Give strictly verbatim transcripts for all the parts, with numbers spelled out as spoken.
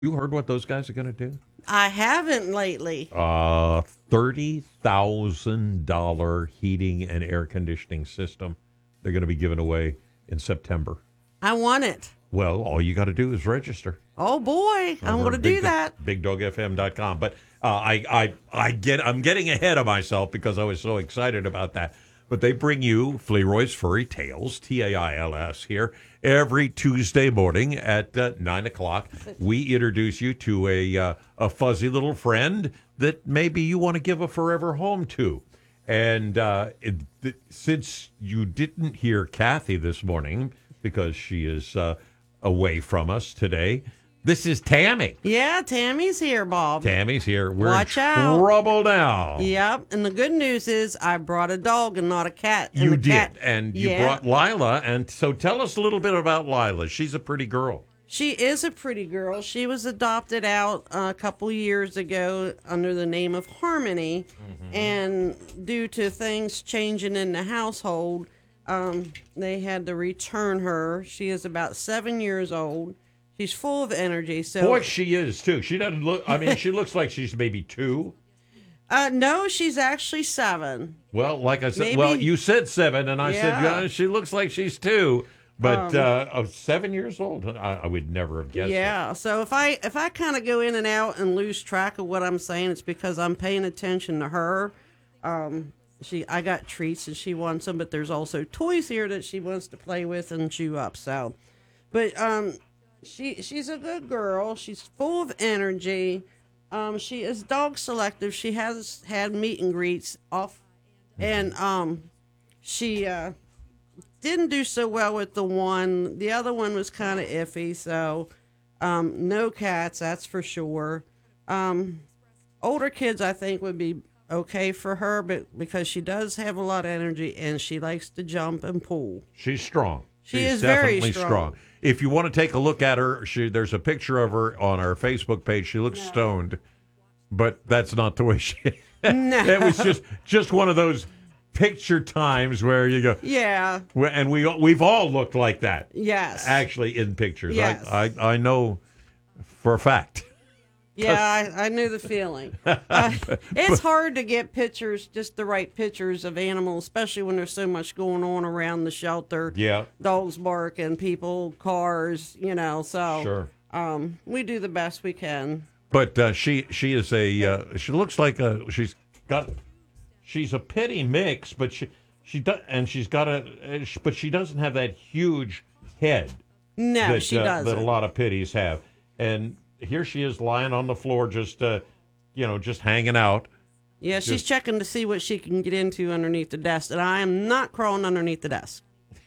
You heard what those guys are going to do? I haven't lately. Uh, thirty thousand dollar heating and air conditioning system. They're going to be giving away in September. I want it. Well, all you got to do is register. Oh boy, I'm Over going to at do big, that. big dog f m dot com. But uh, I, I, I get, I'm getting ahead of myself because I was so excited about that. But they bring you Fleroy's Furry Tales, T A I L S, here every Tuesday morning at uh, nine o'clock. We introduce you to a uh, a fuzzy little friend that maybe you want to give a forever home to. And uh, it, th- since you didn't hear Kathy this morning because she is uh, away from us today, this is Tammy. Yeah, Tammy's here, Bob. Tammy's here. We're Watch in out. trouble now. Yep, and the good news is I brought a dog and not a cat. And You the did, cat, and you yeah, brought Lila, and so tell us a little bit about Lila. She's a pretty girl. She is a pretty girl. She was adopted out uh, a couple years ago under the name of Harmony, Mm-hmm. and due to things changing in the household, um, they had to return her. She is about seven years old. She's full of energy. So, Boy, she is too. She doesn't look. I mean, she looks like she's maybe two. uh, no, she's actually seven. Well, like I said, Maybe- well, you said seven, and I said Yeah. yeah, she looks like she's two, but Um, uh, of seven years old, I, I would never have guessed. Yeah. So if I if I kind of go in and out and lose track of what I'm saying, it's because I'm paying attention to her. Um, she I got treats and she wants them, but there's also toys here that she wants to play with and chew up. So, but um, she she's a good girl. She's full of energy. Um, she is dog selective. She has had meet and greets off, and um, she uh didn't do so well with the one. The other one was kind of iffy, so um, no cats, that's for sure. Um, older kids, I think, would be okay for her, but because she does have a lot of energy and she likes to jump and pull. She's strong. She She's is very definitely strong. If you want to take a look at her, she, there's a picture of her on our Facebook page. She looks stoned, but that's not the way she. No. It was just just one of those picture times where you go, Yeah. where- and we we've all looked like that. Yes. Actually, in pictures, Yes. I, I I know for a fact. Yeah, I, I knew the feeling. Uh, it's hard to get pictures, just the right pictures of animals, especially when there's so much going on around the shelter. Yeah, Dogs barking, people, cars, you know. So sure. um, we do the best we can. But uh, she she is a uh, she looks like a she's got she's a petty mix, but she she does and she's got a but she doesn't have that huge head No, that she uh, doesn't. that a lot of pitties have. And here she is lying on the floor, just uh, you know, just hanging out. Yeah, she's just- checking to see what she can get into underneath the desk, and I am not crawling underneath the desk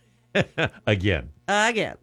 Again. again.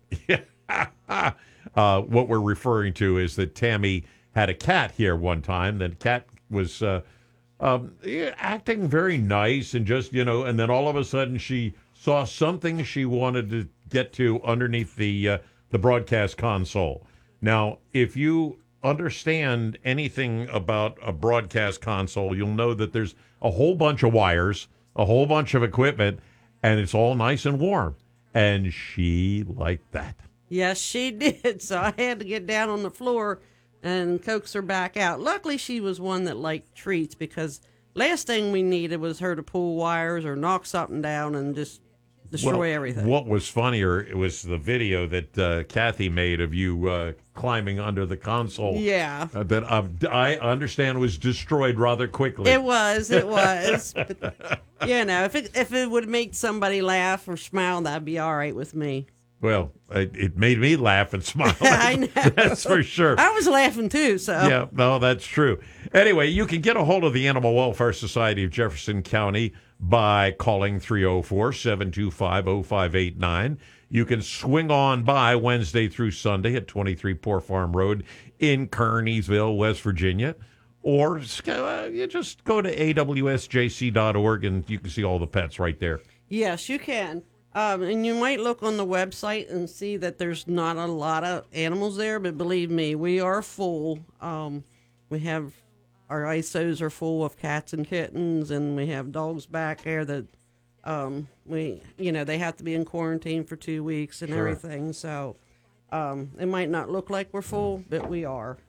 uh, what we're referring to is that Tammy had a cat here one time. That cat was uh, um, yeah, acting very nice and just, you know, and then all of a sudden she saw something she wanted to get to underneath the uh, the broadcast console. Now, if you understand anything about a broadcast console, you'll know that there's a whole bunch of wires, a whole bunch of equipment, and it's all nice and warm. And she liked that. Yes, she did. So I had to get down on the floor and coax her back out. Luckily, she was one that liked treats, because last thing we needed was her to pull wires or knock something down and just destroy Well, everything. What was funnier it was the video that uh, Kathy made of you uh, climbing under the console. Yeah. Uh, that uh, I understand was destroyed rather quickly. It was, it was. But, you know, if it if it would make somebody laugh or smile, that'd be all right with me. Well, it, it made me laugh and smile. I know. That's for sure. I was laughing too, so. Yeah, no, that's true. Anyway, you can get a hold of the Animal Welfare Society of Jefferson County by calling three oh four, seven two five, oh five eight nine. You can swing on by Wednesday through Sunday at twenty-three Poor Farm Road in Kearneysville, West Virginia. Or uh, you just go to A W S J C dot org and you can see all the pets right there. Yes, you can. Um, and you might look on the website and see that there's not a lot of animals there, but believe me, we are full. Um, we have our I S Os are full of cats and kittens, and we have dogs back there that um, we, you know, they have to be in quarantine for two weeks and Sure. everything. So Um, it might not look like we're full, but we are.